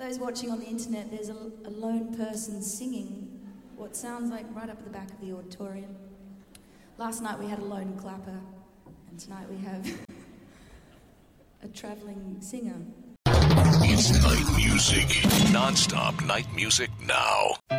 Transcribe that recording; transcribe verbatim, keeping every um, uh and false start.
those watching on the internet, there's a, a lone person singing what sounds like right up at the back of the auditorium. Last night we had a lone clapper, and tonight we have a travelling singer. It's night music. Non-stop night music now.